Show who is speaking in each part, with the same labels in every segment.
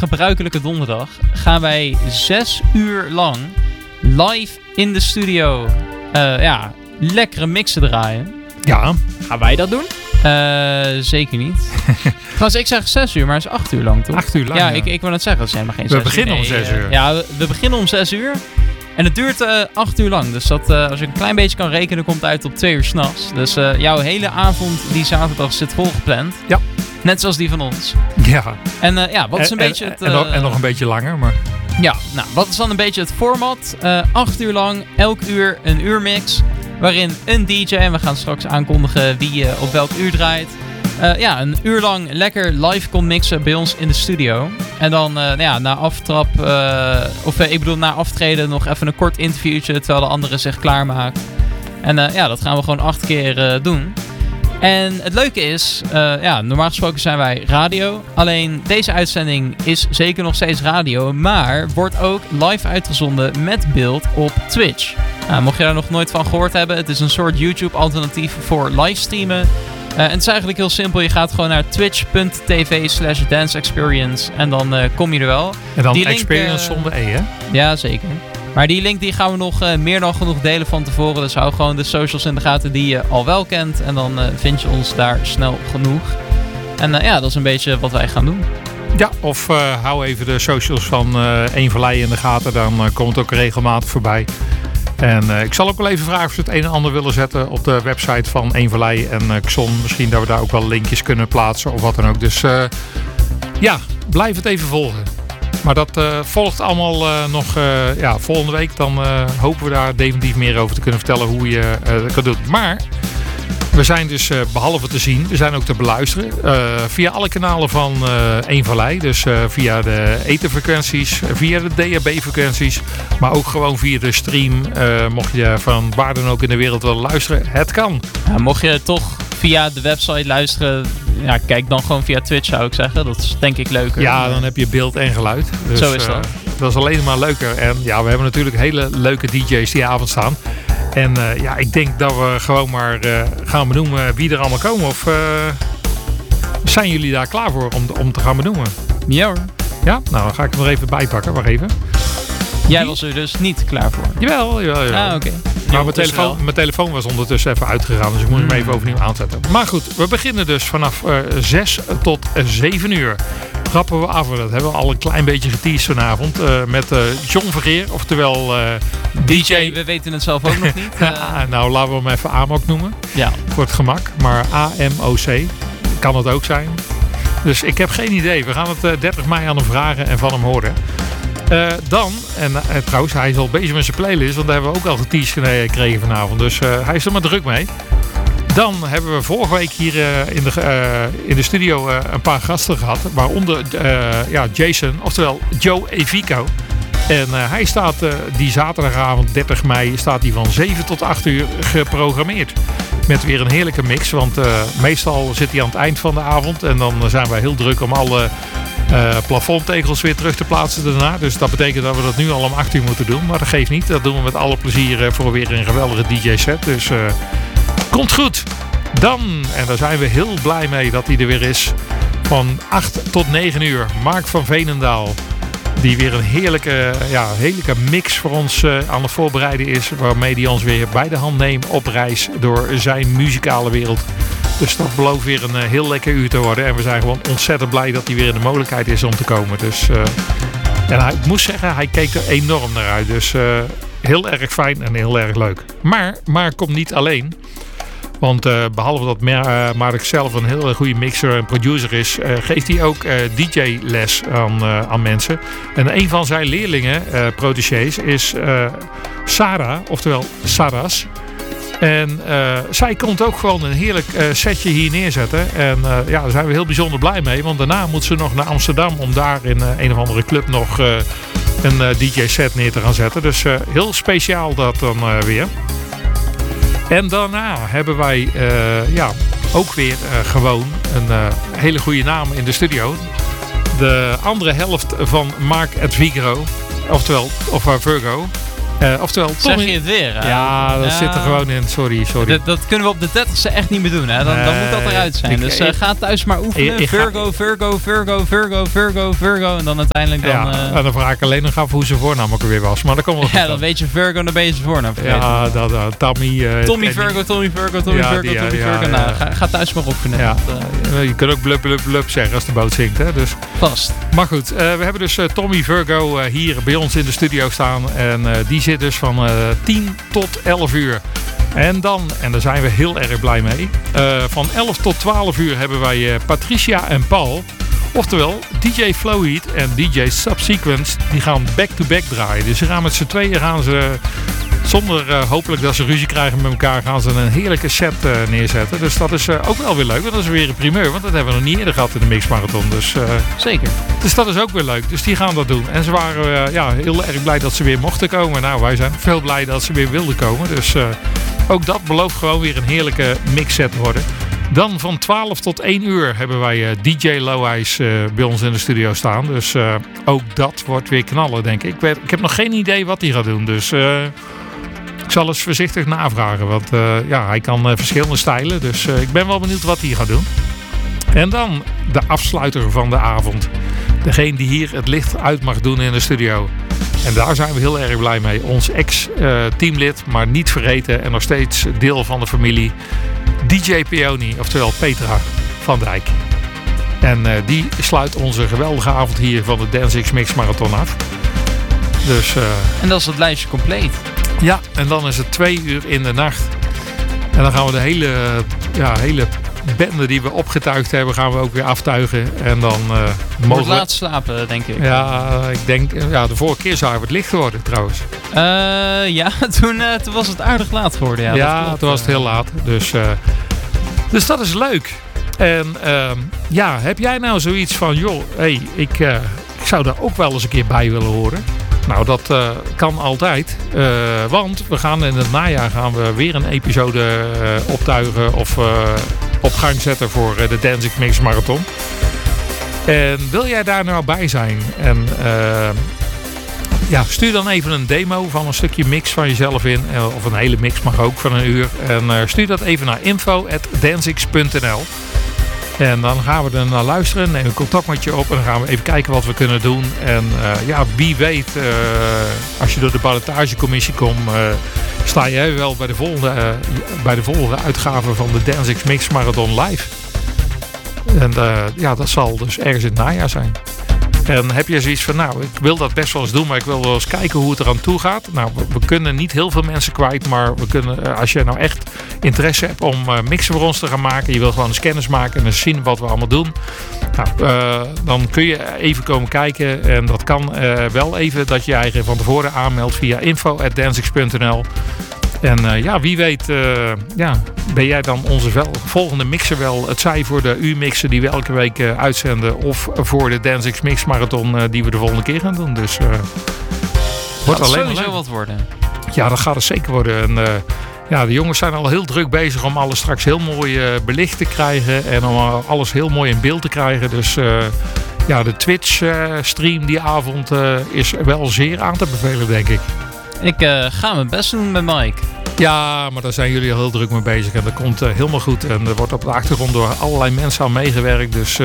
Speaker 1: gebruikelijke donderdag gaan wij 6 uur lang live in de studio lekkere mixen draaien.
Speaker 2: Ja.
Speaker 1: Gaan wij dat doen? Zeker niet. Trouwens, ik zeg 6 uur, maar het is 8 uur lang, toch?
Speaker 2: 8 uur lang,
Speaker 1: ja. Ik wil net zeggen, dat zijn maar geen 6 uur.
Speaker 2: We beginnen om 6 uur.
Speaker 1: Ja, we beginnen om 6 uur. En het duurt 8 uur lang. Dus dat, als je een klein beetje kan rekenen, komt het uit op 2 uur 's nachts. Dus jouw hele avond die zaterdag zit volgepland.
Speaker 2: Ja.
Speaker 1: Net zoals die van ons.
Speaker 2: Ja.
Speaker 1: En wat is een beetje het...
Speaker 2: en nog een beetje langer, maar...
Speaker 1: Ja, nou, wat is dan een beetje het format? 8 uur lang, elk uur een uurmix. Waarin een DJ, en we gaan straks aankondigen wie op welk uur draait. Een uur lang lekker live kon mixen bij ons in de studio. En dan na aftrap, na aftreden nog even een kort interviewtje terwijl de anderen zich klaarmaken. En dat gaan we gewoon 8 keer doen. En het leuke is, normaal gesproken zijn wij radio. Alleen deze uitzending is zeker nog steeds radio, maar wordt ook live uitgezonden met beeld op Twitch. Nou, mocht je daar nog nooit van gehoord hebben, het is een soort YouTube-alternatief voor livestreamen. En het is eigenlijk heel simpel. Je gaat gewoon naar twitch.tv/danceexperience en dan kom je er wel.
Speaker 2: En dan
Speaker 1: die
Speaker 2: experience
Speaker 1: link,
Speaker 2: zonder E, hè?
Speaker 1: Ja, zeker. Maar die link die gaan we nog meer dan genoeg delen van tevoren. Dus hou gewoon de socials in de gaten die je al wel kent. En dan vind je ons daar snel genoeg. En dat is een beetje wat wij gaan doen.
Speaker 2: Ja, of hou even de socials van Eén Vallei in de gaten. Dan komt het ook regelmatig voorbij. En ik zal ook wel even vragen of ze het een en ander willen zetten op de website van Eén Vallei en Xon. Misschien dat we daar ook wel linkjes kunnen plaatsen of wat dan ook. Dus blijf het even volgen. Maar dat volgt allemaal nog volgende week. Dan hopen we daar definitief meer over te kunnen vertellen hoe je dat kan doen. Maar we zijn dus behalve te zien, we zijn ook te beluisteren. Via alle kanalen van Eén Vallei. Dus via de etherfrequenties, via de DAB-frequenties. Maar ook gewoon via de stream. Mocht je van waar dan ook in de wereld willen luisteren, het kan.
Speaker 1: Ja, mocht je toch via de website luisteren, kijk dan gewoon via Twitch, zou ik zeggen. Dat is denk ik leuker.
Speaker 2: Ja, dan heb je beeld en geluid. Dus,
Speaker 1: zo is dat.
Speaker 2: Dat is alleen maar leuker. En we hebben natuurlijk hele leuke DJ's die avond staan. En ik denk dat we gewoon maar gaan benoemen wie er allemaal komen. Of zijn jullie daar klaar voor om te gaan benoemen?
Speaker 1: Ja hoor.
Speaker 2: Ja? Nou, dan ga ik hem er even bij pakken. Wacht even.
Speaker 1: Jij was er dus niet klaar voor?
Speaker 2: Jawel.
Speaker 1: Ah, oké.
Speaker 2: Maar mijn telefoon was ondertussen even uitgegaan. Dus ik moet hem even overnieuw aanzetten. Maar goed, we beginnen dus vanaf 6 tot 7 uur. Grappen we af. Dat hebben we al een klein beetje geteased vanavond. Met John Vergeer, oftewel DJ.
Speaker 1: We weten het zelf ook nog niet.
Speaker 2: Nou, laten we hem even Amok noemen.
Speaker 1: Ja.
Speaker 2: Voor het gemak. Maar AMOC kan het ook zijn. Dus ik heb geen idee. We gaan het 30 mei aan hem vragen en van hem horen. Trouwens, hij is al bezig met zijn playlist. Want daar hebben we ook al geteased gekregen vanavond. Dus hij is er maar druk mee. Dan hebben we vorige week hier in de studio een paar gasten gehad. Waaronder Jason, oftewel Joe Evico. En hij staat die zaterdagavond 30 mei staat hij van 7 tot 8 uur geprogrammeerd. Met weer een heerlijke mix. Want meestal zit hij aan het eind van de avond. En dan zijn wij heel druk om alle plafondtegels weer terug te plaatsen daarna. Dus dat betekent dat we dat nu al om 8 uur moeten doen. Maar dat geeft niet. Dat doen we met alle plezier voor weer een geweldige DJ-set. Dus komt goed. Dan, en daar zijn we heel blij mee dat hij er weer is. Van 8 tot 9 uur. Mark van Veenendaal. Die weer een heerlijke mix voor ons aan het voorbereiden is. Waarmee hij ons weer bij de hand neemt op reis door zijn muzikale wereld. Dus dat belooft weer een heel lekker uur te worden. En we zijn gewoon ontzettend blij dat hij weer in de mogelijkheid is om te komen. Dus, en ik moest zeggen, hij keek er enorm naar uit. Dus heel erg fijn en heel erg leuk. Maar komt niet alleen. Want behalve dat Mark zelf een heel goede mixer en producer is, geeft hij ook DJ-les aan mensen. En een van zijn leerlingen, protégés, is Sarah, oftewel Saras. En zij komt ook gewoon een heerlijk setje hier neerzetten. En daar zijn we heel bijzonder blij mee. Want daarna moet ze nog naar Amsterdam om daar in een of andere club nog een DJ-set neer te gaan zetten. Dus heel speciaal dat dan weer. En daarna hebben wij ook weer gewoon een hele goede naam in de studio. De andere helft van Mark at Vigro, oftewel Virgo. Oftewel,
Speaker 1: Zeg
Speaker 2: Tommy...
Speaker 1: je het weer?
Speaker 2: Ja, dat zit er gewoon in. Sorry.
Speaker 1: Dat kunnen we op de 30ste echt niet meer doen. Hè? Dan moet dat eruit zijn. Dus ga thuis maar oefenen. Virgo. En dan uiteindelijk dan...
Speaker 2: Ja, en dan vraag ik alleen nog af hoe ze voornaam ook weer was. Maar dan komen we
Speaker 1: ja, dan weet je Virgo, dan ben je zijn voornaam vergeten.
Speaker 2: Ja, Tommy...
Speaker 1: Tommy Virgo. Nou, ga thuis maar oefenen.
Speaker 2: Ja. Je kunt ook blub zeggen als de boot zinkt. Hè? Dus.
Speaker 1: Vast.
Speaker 2: Maar goed, we hebben dus Tommy Virgo hier bij ons in de studio staan. En die zit dus van 10 tot 11 uur. En daar zijn we heel erg blij mee. Van 11 tot 12 uur hebben wij Patricia en Paul. Oftewel, DJ Flowheat en DJ Subsequence, die gaan back-to-back draaien. Dus ze gaan met z'n tweeën, zonder hopelijk dat ze ruzie krijgen met elkaar, gaan ze een heerlijke set neerzetten. Dus dat is ook wel weer leuk, want dat is weer een primeur. Want dat hebben we nog niet eerder gehad in de Mixmarathon. Dus,
Speaker 1: zeker.
Speaker 2: Dus dat is ook weer leuk. Dus die gaan dat doen. En ze waren heel erg blij dat ze weer mochten komen. Nou, wij zijn veel blij dat ze weer wilden komen. Dus ook dat belooft gewoon weer een heerlijke mixset te worden. Dan van 12 tot 1 uur hebben wij DJ Low-Ice bij ons in de studio staan. Dus ook dat wordt weer knallen, denk ik. Ik heb nog geen idee wat hij gaat doen. Dus ik zal eens voorzichtig navragen. Want hij kan verschillende stijlen. Dus ik ben wel benieuwd wat hij gaat doen. En dan de afsluiter van de avond. Degene die hier het licht uit mag doen in de studio. En daar zijn we heel erg blij mee. Ons ex-teamlid, maar niet vergeten en nog steeds deel van de familie. DJ Peony, oftewel Petra van Dijk. En die sluit onze geweldige avond hier van de Dance X Mix Marathon af. Dus,
Speaker 1: en dat is het lijstje compleet.
Speaker 2: Ja, en dan is het 2 uur in de nacht. En dan gaan we de hele bende die we opgetuigd hebben, gaan we ook weer aftuigen. En dan
Speaker 1: mogen we laat slapen, denk ik.
Speaker 2: Ja, ik denk, de vorige keer zagen we het licht geworden trouwens.
Speaker 1: Toen was het aardig laat geworden.
Speaker 2: Ja, toen was het heel laat. Dus dat is leuk. En heb jij nou zoiets van, joh, ik zou daar ook wel eens een keer bij willen horen. Nou, dat kan altijd. Want we gaan in het najaar weer een episode optuigen of op gang zetten voor de Dance X Mix Marathon. En wil jij daar nou bij zijn? En stuur dan even een demo van een stukje mix van jezelf in. Of een hele mix mag ook van 1 uur. En stuur dat even naar info@dancix.nl. En dan gaan we er naar luisteren, nemen een contact met je op en dan gaan we even kijken wat we kunnen doen. En wie weet, als je door de ballotagecommissie komt, sta jij wel bij de volgende uitgave van de Dance X Mix Marathon live. En dat zal dus ergens in het najaar zijn. En heb je zoiets van, nou, ik wil dat best wel eens doen, maar ik wil wel eens kijken hoe het eraan toe gaat. Nou, we kunnen niet heel veel mensen kwijt, maar we kunnen, als je nou echt interesse hebt om mixen voor ons te gaan maken, je wil gewoon eens kennis maken en eens zien wat we allemaal doen. Nou, dan kun je even komen kijken en dat kan wel even dat je je eigen van tevoren aanmeldt via info@dancix.nl. En wie weet ben jij dan onze volgende mixer wel. Het zij voor de U-mixen die we elke week uitzenden. Of voor de Dance X Mix Marathon die we de volgende keer gaan doen. Dus wordt
Speaker 1: dat
Speaker 2: alleen
Speaker 1: sowieso wat worden.
Speaker 2: Ja, dat gaat het zeker worden. En de jongens zijn al heel druk bezig om alles straks heel mooi belicht te krijgen. En om alles heel mooi in beeld te krijgen. Dus de Twitch stream die avond is wel zeer aan te bevelen, denk ik.
Speaker 1: Ik ga mijn best doen met Mike.
Speaker 2: Ja, maar daar zijn jullie al heel druk mee bezig. En dat komt helemaal goed. En er wordt op de achtergrond door allerlei mensen aan meegewerkt. Dus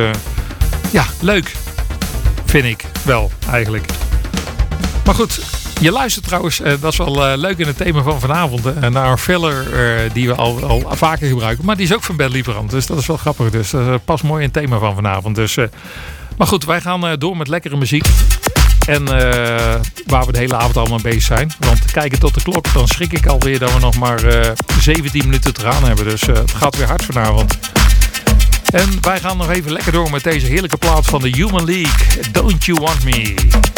Speaker 2: leuk. Vind ik wel, eigenlijk. Maar goed, je luistert trouwens, dat is wel leuk in het thema van vanavond. Naar een filler die we al vaker gebruiken. Maar die is ook van Ben Lieberand. Dus dat is wel grappig. Dus dat past mooi in het thema van vanavond. Dus, maar goed, wij gaan door met lekkere muziek. En waar we de hele avond allemaal bezig zijn. Want kijken tot de klok, dan schrik ik alweer dat we nog maar 17 minuten te gaan hebben. Dus het gaat weer hard vanavond. En wij gaan nog even lekker door met deze heerlijke plaat van de Human League. Don't You Want Me.